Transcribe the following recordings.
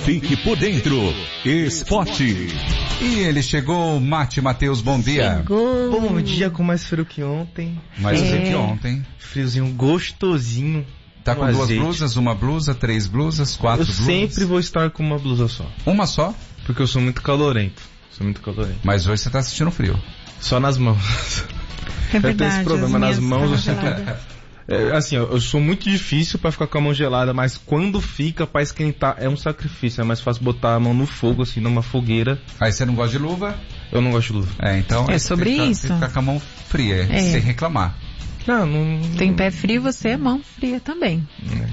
Fique por dentro. Esporte. E ele chegou, Mate Matheus, bom dia. Chegou. Bom dia, com mais frio que ontem. Mais frio que ontem. Friozinho gostosinho. Tá com duas blusas, uma blusa, 3 blusas, 4 blusas? Eu sempre vou estar com uma blusa só. Uma só? Porque eu sou muito calorento. Mas hoje você tá sentindo frio. Só nas mãos. É verdade. Eu tenho esse problema nas mãos, eu sinto... assim, eu sou muito difícil pra ficar com a mão gelada, mas quando fica pra esquentar é um sacrifício. É mais fácil botar a mão no fogo, assim, numa fogueira. Aí você não gosta de luva? Eu não gosto de luva. Então... É sobre isso. Ficar com a mão fria, sem reclamar. Não... Tem pé frio, você é mão fria também.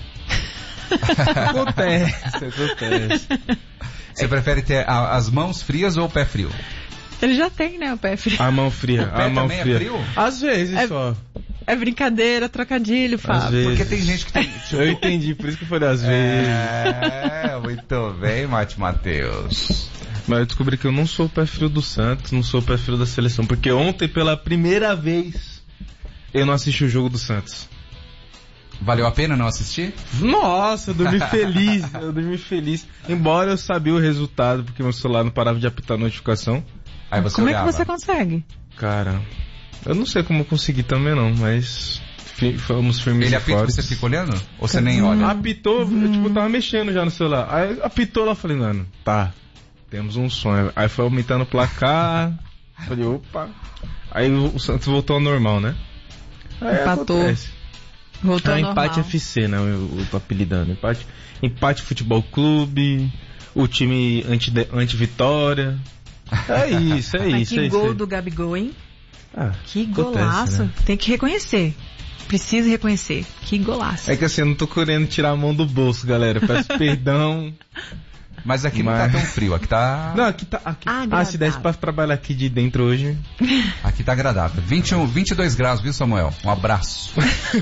Acontece. Você prefere ter as mãos frias ou o pé frio? Ele já tem, né, o pé frio. A mão fria. O pé a mão também fria. é frio? Às vezes só. É brincadeira, trocadilho, Fábio. Porque tem gente que tem... Eu entendi, por isso que eu falei às vezes. Muito bem, Mate Matheus. Mas eu descobri que eu não sou o pé frio do Santos, não sou o pé frio da seleção. Porque ontem, pela primeira vez, eu não assisti o jogo do Santos. Valeu a pena não assistir? Nossa, eu dormi feliz. Embora eu sabia o resultado, porque meu celular não parava de apitar a notificação. Aí você Como olhava. é que você consegue? Cara, eu não sei como eu consegui também não, mas fomos firmes Ele e apita e fortes. você fica olhando? Ou você nem olha? Apitou, eu tava mexendo já no celular. Aí apitou lá, falei, mano, tá, temos um sonho. Aí foi aumentando o placar, falei, opa. Aí o Santos voltou ao normal, né? Aí Empatou. Acontece. Voltou ao Empate normal. FC, né? Eu tô apelidando. Empate Futebol Clube, o time anti-vitória. É isso. Que gol do Gabigol, hein? Que acontece, golaço. né? Tem que reconhecer. Preciso reconhecer. Que golaço. É que assim, eu não tô querendo tirar a mão do bolso, galera. Peço perdão. Mas aqui não tá tão frio, aqui tá... Não, aqui tá... se desse pra trabalhar aqui de dentro hoje... Aqui tá agradável. 22 graus, viu, Samuel? Um abraço.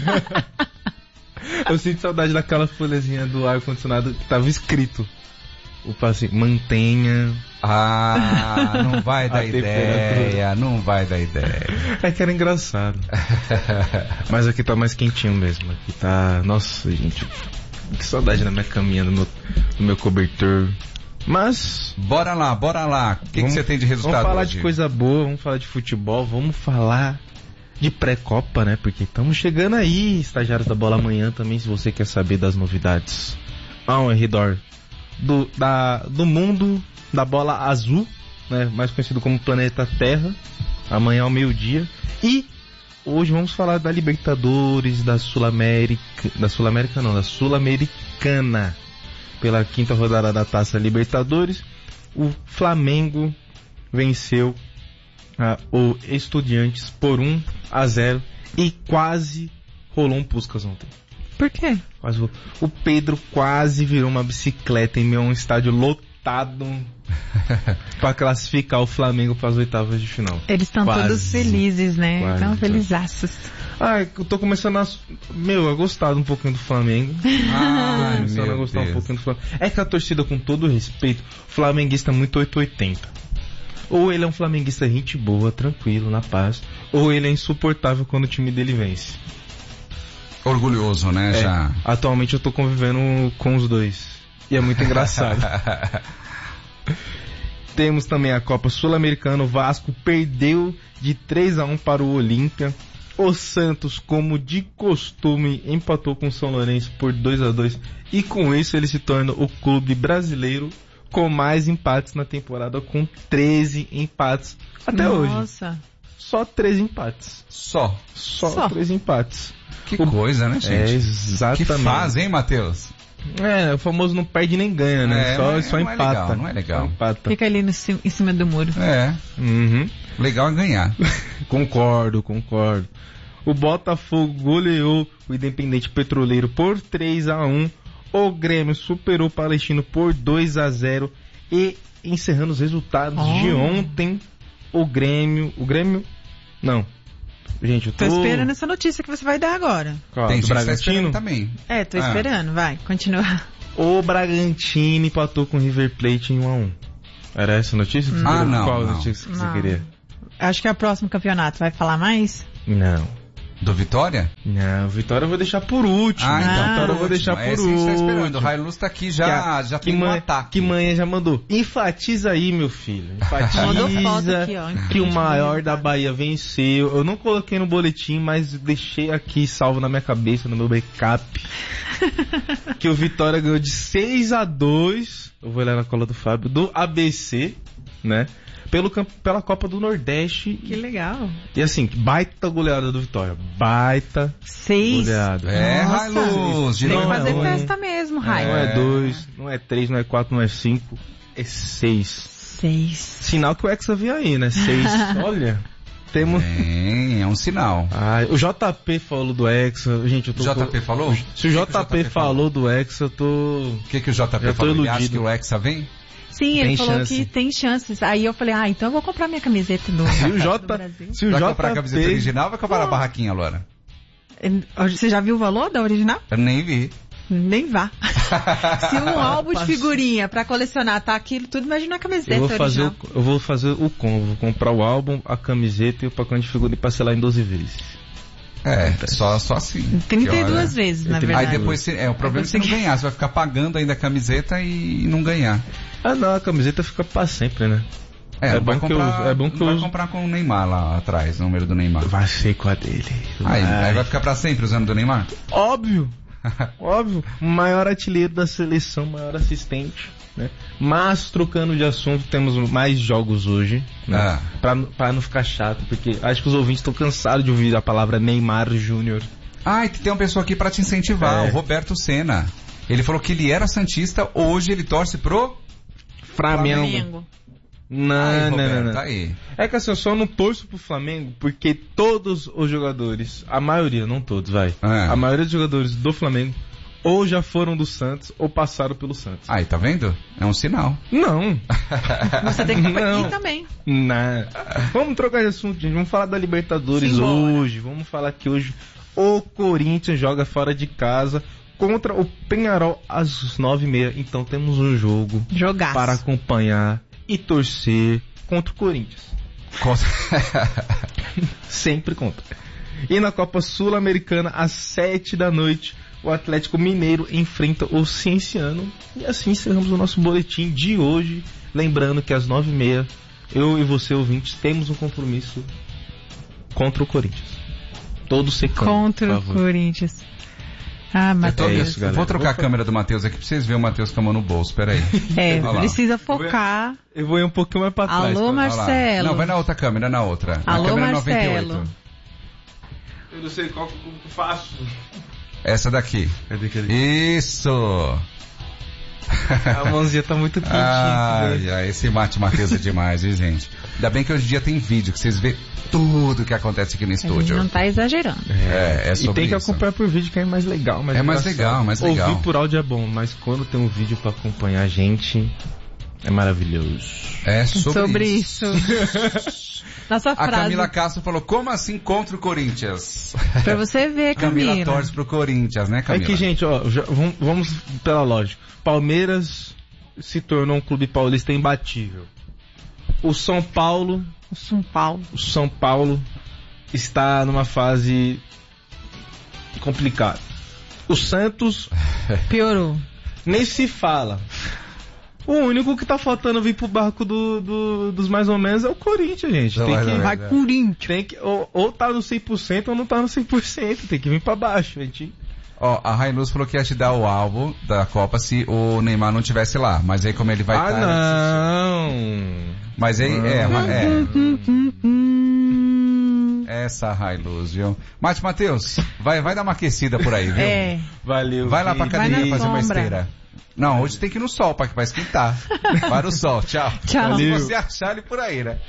Eu sinto saudade daquela folhazinha do ar-condicionado que tava escrito. O passe, mantenha... não vai dar ideia, não vai dar ideia. É que era engraçado. Mas aqui tá mais quentinho mesmo. Aqui tá... Nossa, gente... Que saudade da minha caminha, do meu cobertor. Mas... Bora lá. O que você tem de resultado Vamos falar hoje? de coisa boa, vamos falar de futebol, vamos falar de pré-copa, né? Porque estamos chegando aí, estagiários da Bola Amanhã também, se você quer saber das novidades ao redor do mundo da bola azul, né? Mais conhecido como Planeta Terra, amanhã ao meio-dia. E hoje vamos falar da Libertadores, da Sul-Americana. Pela 5ª rodada da Taça Libertadores, o Flamengo venceu o Estudiantes por 1-0 e quase rolou um Puskás ontem. Por quê? O Pedro quase virou uma bicicleta em meio a um estádio lotado para classificar o Flamengo para as oitavas de final. Eles estão todos felizes, né? Estão felizaços. Eu tô começando a gostar um pouquinho do Flamengo. Começando a gostar um pouquinho do Flamengo. É que a torcida, com todo respeito, flamenguista é muito 880. Ou ele é um flamenguista gente boa, tranquilo, na paz, ou ele é insuportável quando o time dele vence. Orgulhoso, né? Já. Atualmente eu tô convivendo com os dois. E é muito engraçado. Temos também a Copa Sul-Americana. O Vasco perdeu de 3-1 para o Olímpia. O Santos, como de costume, empatou com o São Lourenço por 2-2. E com isso ele se torna o clube brasileiro com mais empates na temporada, com 13 empates até hoje. Nossa. Só 13 empates. Só 13 empates. Que coisa, né, gente? Exatamente. Que fase, hein, Matheus? O famoso não perde nem ganha, né? Só empata. Não é legal. Empata. Fica ali em cima do muro. Legal é ganhar. Concordo. O Botafogo goleou o Independente Petroleiro por 3-1. O Grêmio superou o Palestino por 2-0. E encerrando os resultados de ontem, o Grêmio... Não. Gente, eu tô esperando essa notícia que você vai dar agora. Tem do Bragantino também. Tô esperando. Vai, continua. O Bragantino empatou com o River Plate em 1-1. Era essa a notícia? Não. Qual notícia que você queria? Acho que é o próximo campeonato. Vai falar mais? Não. Do Vitória? Não, o Vitória eu vou deixar por último. Vitória eu vou deixar por último. Esse que tá esperando. O Hilux tá aqui já tem um ataque. Que manhã já mandou. Enfatiza aí, meu filho. Enfatiza aqui, ó, que o maior da Bahia venceu. Eu não coloquei no boletim, mas deixei aqui salvo na minha cabeça, no meu backup. Que o Vitória ganhou de 6-2. Eu vou olhar na cola do Fábio. Do ABC, né? Pela Copa do Nordeste. Que legal. E assim, baita goleada do Vitória. Baita 6 goleada. Hilux. Tem que fazer não festa mesmo, Raio. Não é 2, não é 3, não é 4, não é 5. É 6. 6. Sinal que o Hexa vem aí, né? 6. Olha, temos... É um sinal. O JP falou do Hexa. Gente, eu tô... JP falou? Se o JP falou do Hexa, eu tô... O que o JP falou? Ele acha que o Hexa vem? Sim, ele falou chance. que tem chances. Aí eu falei, então eu vou comprar minha camiseta do Brasil. Se o vai JP... comprar a camiseta original ou vai comprar a barraquinha, Laura? Você já viu o valor da original? Eu nem vi. Nem vá. Se um álbum de figurinha pra colecionar tá aquilo tudo, imagina a camiseta original. Eu vou fazer o combo. Vou comprar o álbum, a camiseta e o pacote de figurinha e parcelar em 12 vezes. Só assim. 32 vezes, na verdade. Aí depois, o problema é você não ganhar. Você vai ficar pagando ainda a camiseta e não ganhar. Não, a camiseta fica pra sempre, né? É bom que eu vai comprar com o Neymar lá atrás, o número do Neymar. Vai ser com a dele. Aí vai ficar pra sempre usando do Neymar? Óbvio. Óbvio. Maior artilheiro da seleção, maior assistente, né? Mas, trocando de assunto, temos mais jogos hoje, né? Pra não ficar chato, porque acho que os ouvintes estão cansados de ouvir a palavra Neymar Júnior. E tem uma pessoa aqui pra te incentivar, o Roberto Senna. Ele falou que ele era santista, hoje ele torce pro Flamengo. Não. Tá aí. É que assim, eu só não torço pro Flamengo porque todos os jogadores, a maioria, não todos, a maioria dos jogadores do Flamengo ou já foram do Santos ou passaram pelo Santos. Aí, tá vendo? É um sinal. Não. Você tem que ir também. Não. Vamos trocar de assunto, gente. Vamos falar da Libertadores hoje. Vamos falar que hoje o Corinthians joga fora de casa contra o Peñarol às 9h30. Então temos um jogo para acompanhar e torcer contra o Corinthians. Sempre contra. E na Copa Sul-Americana, às 7h, o Atlético Mineiro enfrenta o Cienciano. E assim encerramos o nosso boletim de hoje. Lembrando que às 9h30, eu e você, ouvintes, temos um compromisso contra o Corinthians. Todos secando. Contra o Corinthians. Matheus. Eu vou trocar a câmera do Matheus aqui pra vocês verem o Matheus com a mão no bolso. Peraí. Precisa focar. Eu vou ir um pouquinho mais pra trás. Alô, Marcelo. Não, vai na outra câmera, na outra. Alô, na câmera Marcelo. 98. Eu não sei qual que eu faço. Essa daqui. Cadê? Isso! A mãozinha tá muito quentinha. Esse Matheus é demais, viu, gente? Ainda bem que hoje em dia tem vídeo, que vocês vê tudo que acontece aqui no estúdio. A gente não tá exagerando. É sobre E tem que isso. acompanhar por vídeo, que é mais legal. Mais legal. Ouvir por áudio é bom, mas quando tem um vídeo pra acompanhar a gente, é maravilhoso. É sobre isso. Nossa frase. A Camila Castro falou, como assim contra o Corinthians? Pra você ver, Camila. Camila torce pro Corinthians, né, Camila? É que, gente, vamos pela lógica. Palmeiras se tornou um clube paulista imbatível. O São Paulo está numa fase complicada. O Santos piorou. Nem se fala. O único que tá faltando vir pro barco dos mais ou menos é o Corinthians, gente. Vai Corinthians. Tem que ou tá no 100% ou não tá no 100%. Tem que vir pra baixo, gente. A Rainus falou que ia te dar o álbum da Copa se o Neymar não tivesse lá. Mas aí como ele vai estar... não! Mas aí, essa Rainus, viu? Matheus, vai dar uma aquecida por aí, viu? Valeu. Vai lá pra academia fazer uma sombra. esteira. Não, hoje tem que ir no sol, pra esquentar. Para o sol, tchau. Tchau. Se você achar ele por aí, né?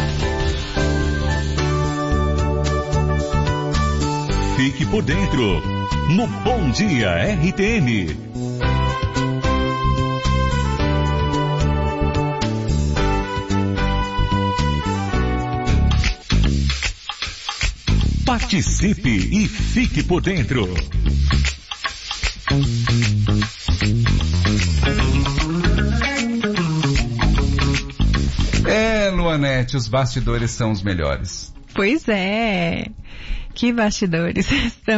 Fique por dentro, no Bom Dia RTM. Participe e fique por dentro. Luanete, os bastidores são os melhores. Pois é. Que bastidores.